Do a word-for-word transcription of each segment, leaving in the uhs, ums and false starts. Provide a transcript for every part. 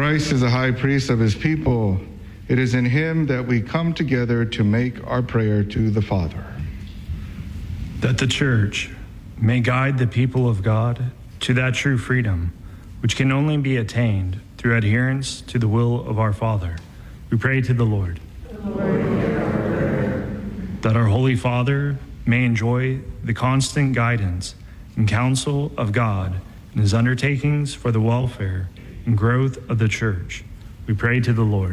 Christ is the high priest of his people. It is in him that we come together to make our prayer to the Father. That the Church may guide the people of God to that true freedom, which can only be attained through adherence to the will of our Father. We pray to the Lord. That our Holy Father may enjoy the constant guidance and counsel of God in his undertakings for the welfare and growth of the Church. We pray to the Lord.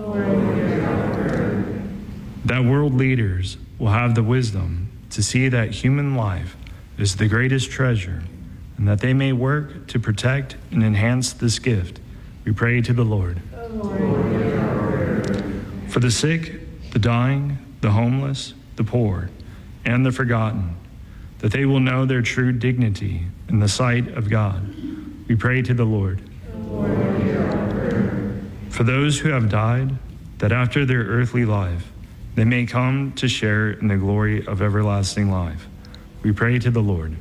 That world leaders will have the wisdom to see that human life is the greatest treasure, and that they may work to protect and enhance this gift. We pray to the Lord. For the sick, the dying, the homeless, the poor, and the forgotten, that they will know their true dignity in the sight of God. We pray to the Lord. For those who have died, that after their earthly life, they may come to share in the glory of everlasting life. We pray to the Lord.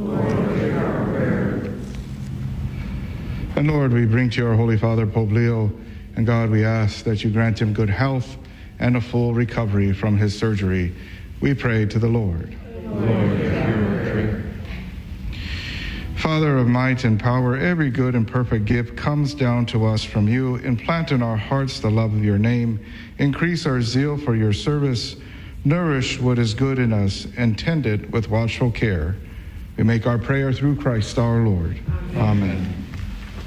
And Lord, we bring to you our Holy Father, Pope Leo, and God, we ask that you grant him good health and a full recovery from his surgery. We pray to the Lord. Lord, Father of might and power, every good and perfect gift comes down to us from you. Implant in our hearts the love of your name. Increase our zeal for your service. Nourish what is good in us and tend it with watchful care. We make our prayer through Christ our Lord. Amen. Amen.